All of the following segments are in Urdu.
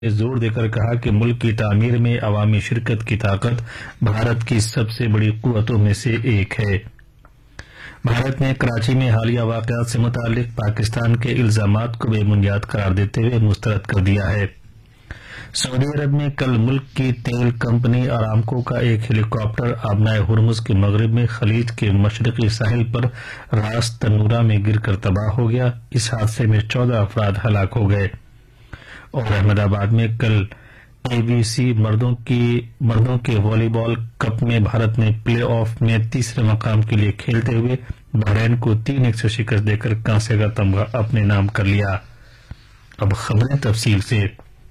زور دے کر کہا کہ ملک کی تعمیر میں عوامی شرکت کی طاقت بھارت کی سب سے بڑی قوتوں میں سے ایک ہے۔ بھارت نے کراچی میں حالیہ واقعات سے متعلق پاکستان کے الزامات کو بے بنیاد قرار دیتے ہوئے مسترد کر دیا ہے۔ سعودی عرب میں کل ملک کی تیل کمپنی ارامکو کا ایک ہیلی کاپٹر آبنائے ہرمز کے مغرب میں خلیج کے مشرقی ساحل پر راس تنورہ میں گر کر تباہ ہو گیا۔ اس حادثے میں 14 افراد ہلاک ہو گئے۔ اور احمد آباد میں کل ABC مردوں کے والی بال کپ میں بھارت نے پلے آف میں تیسرے مقام کے لیے کھیلتے ہوئے بحرین کو 3-1 سے شکست دے کر کانسے کا تمغہ اپنے نام کر لیا۔ اب خبریں تفصیل سے۔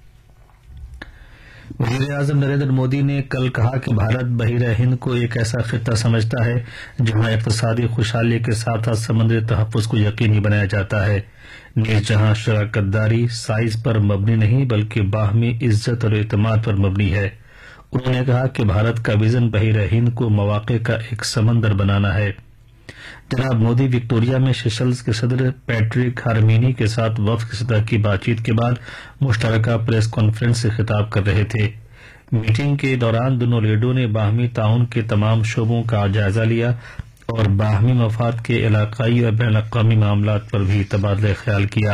وزیر اعظم نریندر مودی نے کل کہا کہ بھارت بحیرہ ہند کو ایک ایسا خطہ سمجھتا ہے جہاں اقتصادی خوشحالی کے ساتھ ساتھ سمندری تحفظ کو یقینی بنایا جاتا ہے، نیز جہاں شراکت داری سائز پر مبنی نہیں بلکہ باہمی عزت اور اعتماد پر مبنی ہے۔ انہوں نے کہا کہ بھارت کا وژن بحیرہ ہند کو مواقع کا ایک سمندر بنانا ہے۔ جناب مودی وکٹوریہ میں سیشلز کے صدر پیٹرک ہارمینی کے ساتھ وفد کی سطح کی بات چیت کے بعد مشترکہ پریس کانفرنس سے خطاب کر رہے تھے۔ میٹنگ کے دوران دونوں لیڈروں نے باہمی تعاون کے تمام شعبوں کا جائزہ لیا اور باہمی مفاد کے علاقائی اور بین الاقوامی معاملات پر بھی تبادلہ خیال کیا۔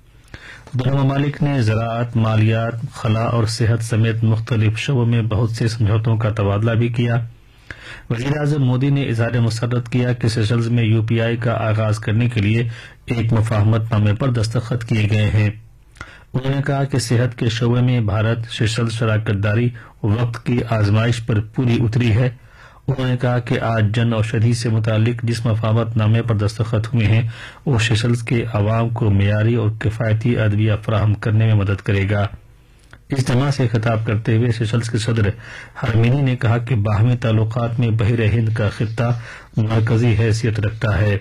دونوں ممالک نے زراعت، مالیات، خلاء اور صحت سمیت مختلف شعبوں میں بہت سے سمجھوتوں کا تبادلہ بھی کیا۔ وزیر اعظم مودی نے اظہار مسرت کیا کہ سیشلز میں UPI کا آغاز کرنے کے لیے ایک مفاہمت نامے پر دستخط کیے گئے ہیں۔ انہوں نے کہا کہ صحت کے شعبے میں بھارت سیشلز شراکت داری وقت کی آزمائش پر پوری اتری ہے۔ انہوں نے کہا کہ آج جن اوشدھی سے متعلق جس مفاہمت نامے پر دستخط ہوئے ہیں وہ سیشلز کے عوام کو معیاری اور کفایتی ادویہ فراہم کرنے میں مدد کرے گا۔ اجتماع سے خطاب کرتے ہوئے سیشلز کے صدر ہارمینی نے کہا کہ باہمی تعلقات میں بحیرہ ہند کا خطہ مرکزی حیثیت رکھتا ہے۔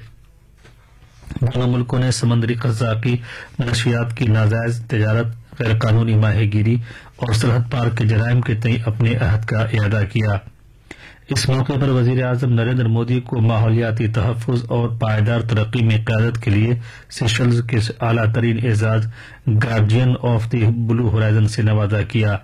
دونوں ملکوں نے سمندری قزاقی منشیات کی ناجائز تجارت، غیر قانونی ماہی گیری اور سرحد پار کے جرائم کے تئیں اپنے عہد کا اعادہ کیا۔ اس موقع پر وزیر اعظم نریندر مودی کو ماحولیاتی تحفظ اور پائیدار ترقی میں قیادت کے لیے سیشلز کے اعلیٰ ترین اعزاز guardian of the blue horizon سے نوازا کیا۔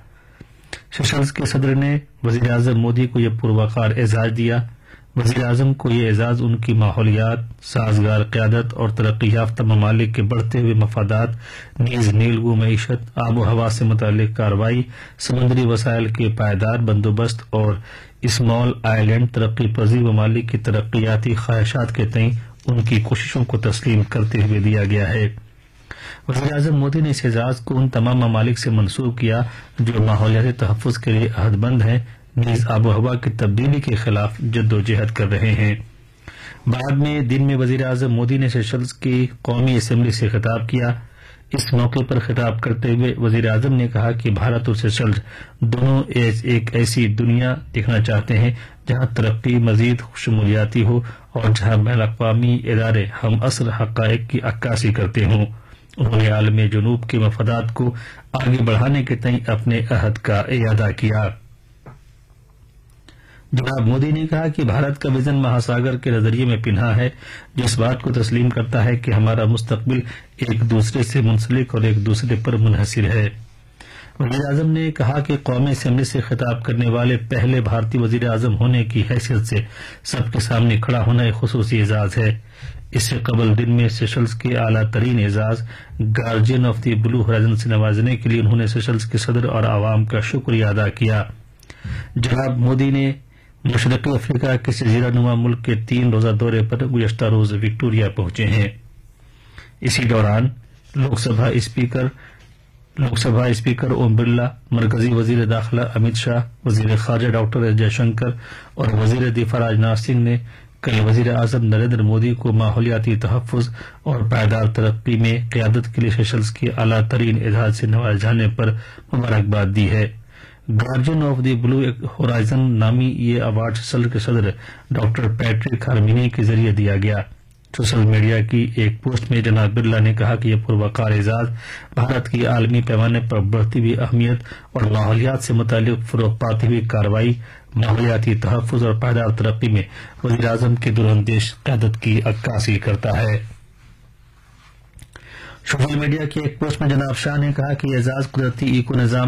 سیشلز کے صدر نے وزیر اعظم مودی کو یہ پروقار اعزاز دیا۔ وزیر اعظم کو یہ اعزاز ان کی ماحولیات، سازگار قیادت اور ترقی یافتہ ممالک کے بڑھتے ہوئے مفادات، نیز نیلگوں معیشت، آب و ہوا سے متعلق کارروائی، سمندری وسائل کے پائیدار بندوبست اور اسمال آئی لینڈ ترقی پذیر ممالک کی ترقیاتی خواہشات کے تئیں ان کی کوششوں کو تسلیم کرتے ہوئے دیا گیا ہے۔ وزیر اعظم مودی نے اس اعزاز کو ان تمام ممالک سے منسوب کیا جو ماحولیاتی تحفظ کے لیے عہد بند ہیں، نیز آب و ہوا کی تبدیلی کے خلاف جدوجہد کر رہے ہیں۔ بعد میں دن میں وزیر اعظم مودی نے سیشلز کی قومی اسمبلی سے خطاب کیا۔ اس موقع پر خطاب کرتے ہوئے وزیر اعظم نے کہا کہ بھارت اور سیشلز دونوں ایک ایسی دنیا دیکھنا چاہتے ہیں جہاں ترقی مزید شمولیاتی ہو اور جہاں بین الاقوامی ادارے ہم عصر حقائق کی عکاسی کرتے ہوں۔ انہوں نے عالم جنوب کے مفادات کو آگے بڑھانے کے تئیں اپنے عہد کا اعادہ کیا۔ جناب مودی نے کہا کہ بھارت کا وژن مہاساگر کے نظریے میں پنہا ہے جو اس بات کو تسلیم کرتا ہے کہ ہمارا مستقبل ایک دوسرے سے منسلک اور ایک دوسرے پر منحصر ہے۔ وزیر اعظم نے کہا کہ قومی اسمبلی سے خطاب کرنے والے پہلے بھارتی وزیر اعظم ہونے کی حیثیت سے سب کے سامنے کھڑا ہونا ایک خصوصی اعزاز ہے۔ اس سے قبل دن میں سیشلز کے اعلیٰ ترین اعزاز guardian of the blue horizon سے نوازنے کے لیے انہوں نے سیشلز کے صدر اور عوام کا شکریہ ادا کیا۔ جناب مودی نے مشرقی افریقہ کے جزیرہ نما ملک کے 3 روزہ دورے پر گزشتہ روز وکٹوریہ پہنچے ہیں۔ اسی دوران لوک سبھا اسپیکر اوم برلا، مرکزی وزیر داخلہ امت شاہ، وزیر خارجہ ڈاکٹر ایس جے شنکر اور وزیر دفاع راجناتھ سنگھ نے کل وزیر اعظم نریندر مودی کو ماحولیاتی تحفظ اور پائیدار ترقی میں قیادت کے لیے سیشلز کے اعلیٰ ترین اعزاز سے نوازے جانے پر مبارکباد دی ہے۔ Guardian of the blue horizon نامی یہ ایوارڈ سیشلز کے صدر ڈاکٹر پیٹرک ہارمینی کے ذریعے دیا گیا۔ سوشل میڈیا کی ایک پوسٹ میں جناب برلا نے کہا کہ یہ پروقار اعزاز بھارت کی عالمی پیمانے پر بڑھتی ہوئی اہمیت اور ماحولیات سے متعلق فروغ پاتی ہوئی کارروائی، ماحولیاتی تحفظ اور پائیدار ترقی میں وزیر اعظم کی دور اندیش قیادت کی عکاسی کرتا ہے۔ सोशल मीडिया की एक पोस्ट में जनाब शाह ने कहा कि एजाज कुदरती इको निजाम